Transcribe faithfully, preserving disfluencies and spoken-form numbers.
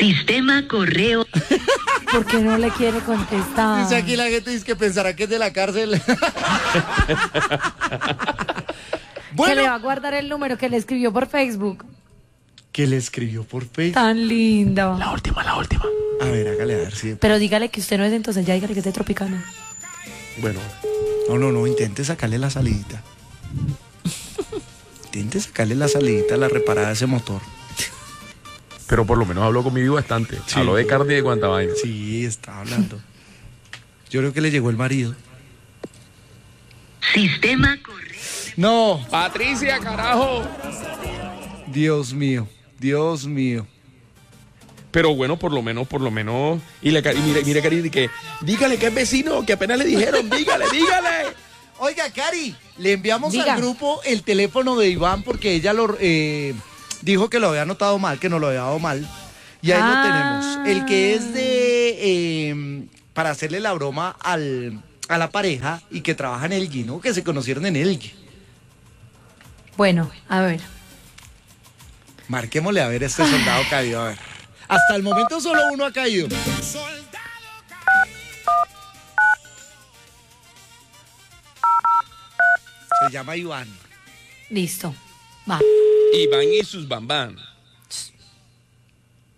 Sistema correo. ¿Por qué no le quiere contestar? Dice aquí la gente dice que pensará que es de la cárcel. Bueno, que le va a guardar el número que le escribió por Facebook. Que le escribió por Facebook. Tan lindo. La última, la última. A ver, hágale a ver si... Pero dígale que usted no es, entonces ya dígale que es de Tropicana. Bueno. No, no, no, intente sacarle la salidita. Intente sacarle la salidita a la reparada de ese motor. Pero por lo menos habló conmigo bastante. Sí. Habló de carne y de cuanta vaina. Sí, está hablando. Yo creo que le llegó el marido. Sistema correo. No. Patricia, carajo. Dios mío, Dios mío. Pero bueno, por lo menos, por lo menos. Y, le, y mire, mire, Cari, que dígale que es vecino, que apenas le dijeron, dígale, dígale. Oiga, Cari, le enviamos Diga. al grupo el teléfono de Iván porque ella lo eh, dijo que lo había anotado mal, que no lo había dado mal. Y ahí Ah. lo tenemos. El que es de eh, para hacerle la broma al, a la pareja y que trabaja en Elgui, ¿no? Que se conocieron en Elgui. Bueno, a ver. Marquémosle a ver este soldado caído, a ver. Hasta el momento solo uno ha caído. Se llama Iván. Listo. Va. Iván y sus bambán.